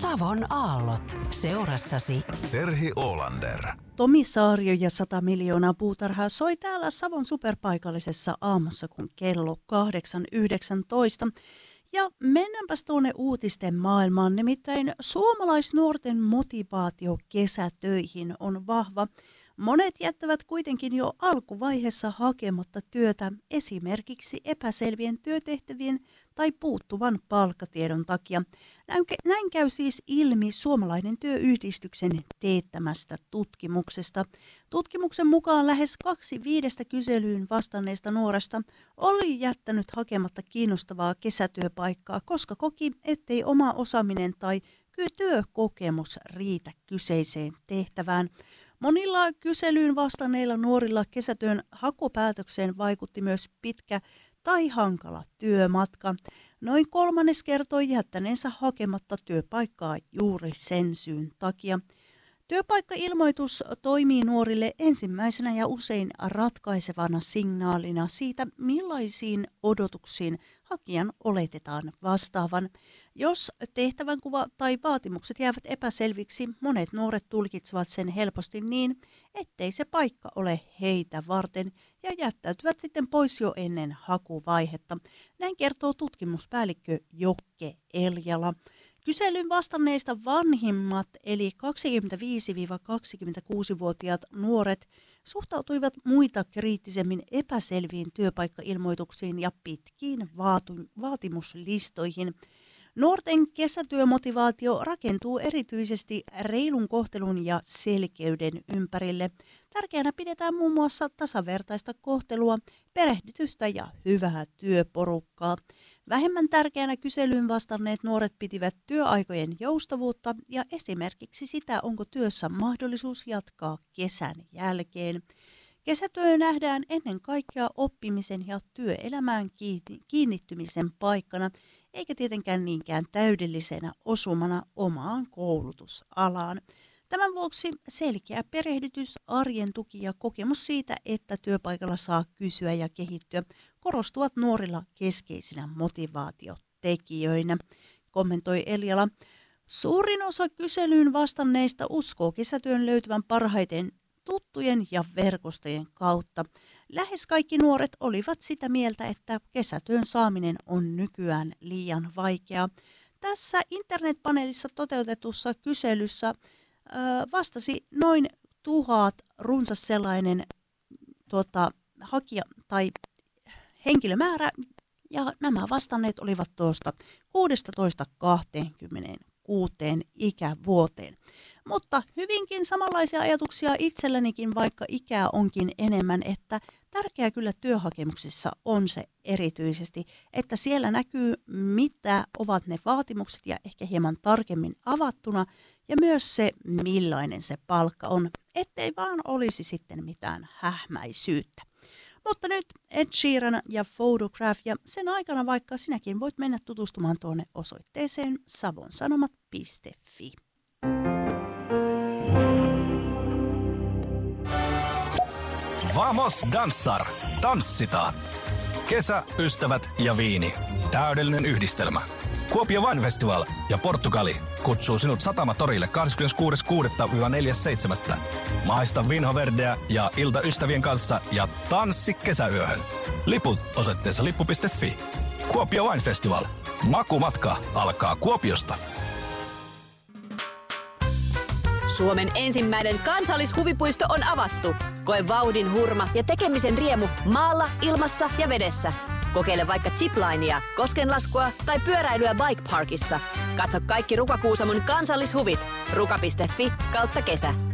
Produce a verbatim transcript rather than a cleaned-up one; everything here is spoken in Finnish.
Savon aallot seurassasi. Terhi Oolander. Tomi Saario ja sata miljoonaa puutarhaa soi täällä Savon superpaikallisessa aamussa, kun kello kahdeksan yhdeksäntoista. Ja mennäänpäs tuonne uutisten maailmaan, nimittäin suomalaisnuorten motivaatio kesätöihin on vahva. Monet jättävät kuitenkin jo alkuvaiheessa hakematta työtä esimerkiksi epäselvien työtehtävien tai puuttuvan palkkatiedon takia. Näin käy siis ilmi Suomalainen työyhdistyksen teettämästä tutkimuksesta. Tutkimuksen mukaan lähes kaksi viidestä kyselyyn vastanneesta nuoresta oli jättänyt hakematta kiinnostavaa kesätyöpaikkaa, koska koki, ettei oma osaaminen tai työkokemus riitä kyseiseen tehtävään. Monilla kyselyyn vastanneilla nuorilla kesätyön hakupäätökseen vaikutti myös pitkä tai hankala työmatka. Noin kolmannes kertoi jättäneensä hakematta työpaikkaa juuri sen syyn takia. Työpaikkailmoitus toimii nuorille ensimmäisenä ja usein ratkaisevana signaalina siitä, millaisiin odotuksiin hakijan oletetaan vastaavan. Jos tehtävänkuva tai vaatimukset jäävät epäselviksi, monet nuoret tulkitsevat sen helposti niin, ettei se paikka ole heitä varten ja jättäytyvät sitten pois jo ennen hakuvaihetta. Näin kertoo tutkimuspäällikkö Jokke Eljala. Kyselyn vastanneista vanhimmat eli kaksikymmentäviisi–kaksikymmentäkuusi-vuotiaat nuoret suhtautuivat muita kriittisemmin epäselviin työpaikkailmoituksiin ja pitkiin vaatu- vaatimuslistoihin. Nuorten kesätyömotivaatio rakentuu erityisesti reilun kohtelun ja selkeyden ympärille. Tärkeänä pidetään muun muassa tasavertaista kohtelua, perehdytystä ja hyvää työporukkaa. Vähemmän tärkeänä kyselyyn vastanneet nuoret pitivät työaikojen joustavuutta ja esimerkiksi sitä, onko työssä mahdollisuus jatkaa kesän jälkeen. Kesätyö nähdään ennen kaikkea oppimisen ja työelämään kiinnittymisen paikkana, eikä tietenkään niinkään täydellisenä osumana omaan koulutusalaan. Tämän vuoksi selkeä perehdytys, arjen tuki ja kokemus siitä, että työpaikalla saa kysyä ja kehittyä, korostuvat nuorilla keskeisinä motivaatiotekijöinä, kommentoi Eljala. Suurin osa kyselyyn vastanneista uskoo kesätyön löytyvän parhaiten tuttujen ja verkostojen kautta. Lähes kaikki nuoret olivat sitä mieltä, että kesätyön saaminen on nykyään liian vaikeaa. Tässä internetpaneelissa toteutetussa kyselyssä ö, vastasi noin tuhat runsas sellainen tuota, hakija tai henkilömäärä, ja nämä vastanneet olivat tuosta kuusitoista kaksikymmentäkuusi ikävuoteen. Mutta hyvinkin samanlaisia ajatuksia itsellänikin, vaikka ikää onkin enemmän, että tärkeää kyllä työhakemuksissa on se erityisesti, että siellä näkyy, mitä ovat ne vaatimukset ja ehkä hieman tarkemmin avattuna, ja myös se, millainen se palkka on, ettei vaan olisi sitten mitään hähmäisyyttä. Mutta nyt Ed Sheeran ja Photograph, ja sen aikana vaikka sinäkin voit mennä tutustumaan tuonne osoitteeseen savonsanomat piste fi. Vamos danssar! Tanssitaan! Kesä, ystävät ja viini. Täydellinen yhdistelmä. Kuopio Wine Festival ja Portugali kutsuu sinut Satamatorille kahdeskymmeneskuudes kuudetta neljäs seitsemättä Maista Vinho Verdeä ja ilta ystävien kanssa ja tanssi kesäyöhön. Liput osoitteessa lippu piste fi. Kuopio Wine Festival. Makumatka alkaa Kuopiosta. Suomen ensimmäinen kansallishuvipuisto on avattu. Koe vauhdin hurma ja tekemisen riemu maalla, ilmassa ja vedessä. Kokeile vaikka ziplinea, koskenlaskua tai pyöräilyä Bike Parkissa. Katso kaikki Ruka Kuusamon kansallishuvit. ruka piste fi kautta kesä.